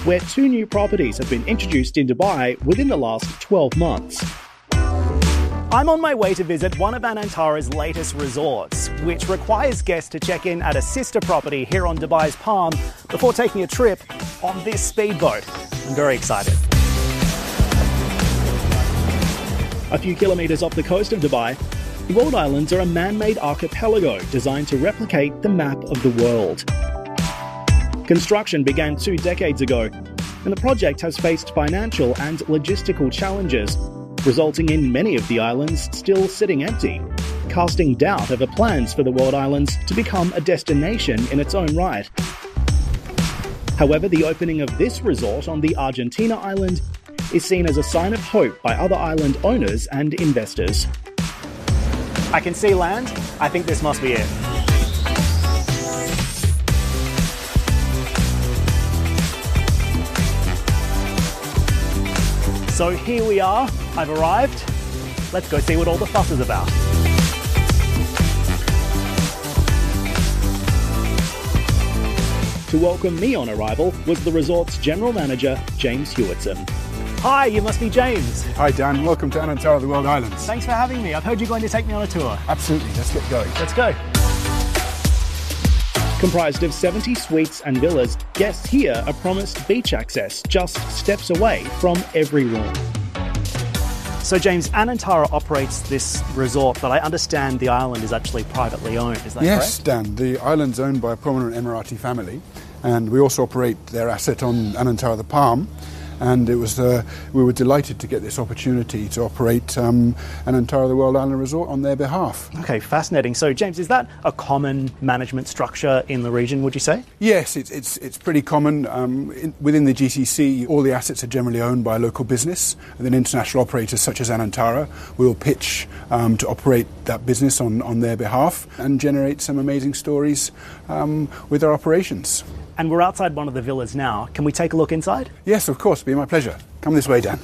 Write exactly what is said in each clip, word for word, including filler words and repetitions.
where two new properties have been introduced in Dubai within the last twelve months. I'm on my way to visit one of Anantara's latest resorts, which requires guests to check in at a sister property here on Dubai's Palm before taking a trip on this speedboat. I'm very excited. A few kilometres off the coast of Dubai, the World Islands are a man-made archipelago designed to replicate the map of the world. Construction began two decades ago, and the project has faced financial and logistical challenges, resulting in many of the islands still sitting empty, casting doubt over plans for the World Islands to become a destination in its own right. However, the opening of this resort on the Argentina island is seen as a sign of hope by other island owners and investors. I can see land. I think this must be it. So here we are. I've arrived. Let's go see what all the fuss is about. To welcome me on arrival was the resort's general manager, James Hewitson. Hi, you must be James. Hi Dan, welcome to Anantara, the World Islands. Thanks for having me. I've heard you're going to take me on a tour. Absolutely, let's get going. Let's go. Comprised of seventy suites and villas, guests here are promised beach access just steps away from every room. So James, Anantara operates this resort, but I understand the island is actually privately owned, is that yes, correct? Yes, Dan, the island's owned by a prominent Emirati family, and we also operate their asset on Anantara the Palm. And it was uh, we were delighted to get this opportunity to operate um, Anantara the World Island Resort on their behalf. Okay, fascinating. So, James, is that a common management structure in the region, would you say? Yes, it's it's, it's pretty common. Um, in, within the G C C, all the assets are generally owned by a local business, and then international operators such as Anantara will pitch um, to operate that business on, on their behalf and generate some amazing stories um, with our operations. And we're outside one of the villas now. Can we take a look inside? Yes, of course. Be my pleasure. Come this way, Dan.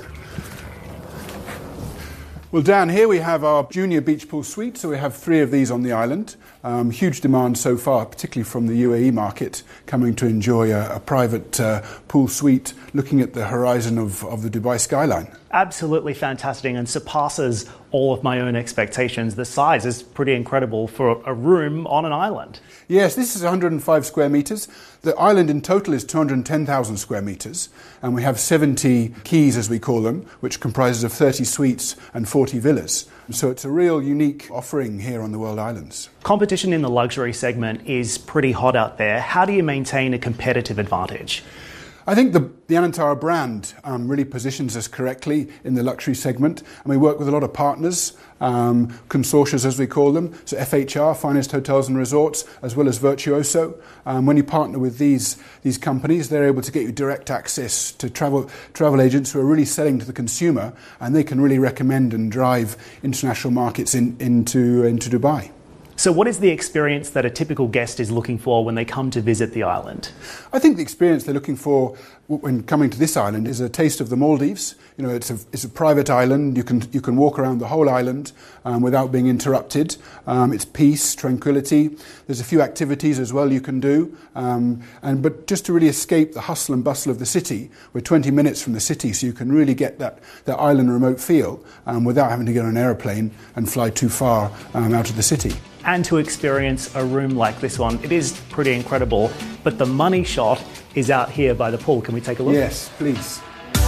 Well, Dan, here we have our junior beach pool suite. So we have three of these on the island. Um, huge demand so far, particularly from the U A E market, coming to enjoy a, a private uh, pool suite looking at the horizon of, of the Dubai skyline. Absolutely fantastic and surpasses all of my own expectations. The size is pretty incredible for a room on an island. Yes, this is one hundred five square metres. The island in total is two hundred ten thousand square metres, and we have seventy keys, as we call them, which comprises of thirty suites and forty villas. So it's a real unique offering here on the World Islands. Competition in the luxury segment is pretty hot out there. How do you maintain a competitive advantage? I think the, the Anantara brand um, really positions us correctly in the luxury segment, and we work with a lot of partners, um, consortia as we call them, so F H R, Finest Hotels and Resorts, as well as Virtuoso. Um, when you partner with these these companies, they're able to get you direct access to travel travel agents who are really selling to the consumer, and they can really recommend and drive international markets in, into into Dubai. So what is the experience that a typical guest is looking for when they come to visit the island? I think the experience they're looking for when coming to this island is a taste of the Maldives. You know, it's a it's a private island. You can you can walk around the whole island um, without being interrupted. Um, it's peace, tranquility. There's a few activities as well you can do, um, and but just to really escape the hustle and bustle of the city. We're twenty minutes from the city, so you can really get that that island remote feel um, without having to get on an aeroplane and fly too far um, out of the city. And to experience a room like this one, it is pretty incredible. But the money shot is out here by the pool. Can we take a look? Yes, please.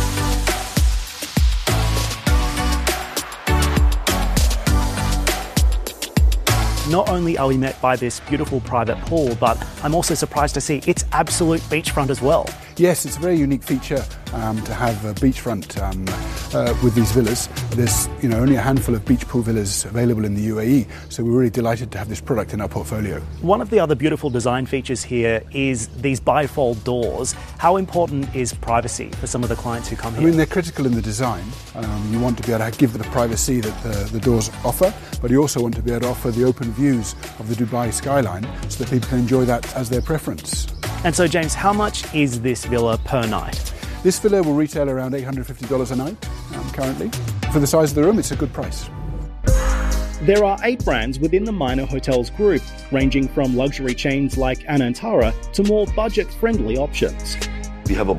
Not only are we met by this beautiful private pool, but I'm also surprised to see it's absolute beachfront as well. Yes, it's a very unique feature um, to have a beachfront um, uh, with these villas. There's you know only a handful of beach pool villas available in the U A E, so we're really delighted to have this product in our portfolio. One of the other beautiful design features here is these bifold doors. How important is privacy for some of the clients who come here? I mean, they're critical in the design. Um, you want to be able to give them the privacy that the, the doors offer, but you also want to be able to offer the open views of the Dubai skyline so that people can enjoy that as their preference. And so, James, how much is this villa per night? This villa will retail around eight hundred fifty dollars a night um, currently. For the size of the room, it's a good price. There are eight brands within the Minor Hotels group, ranging from luxury chains like Anantara to more budget-friendly options. We have a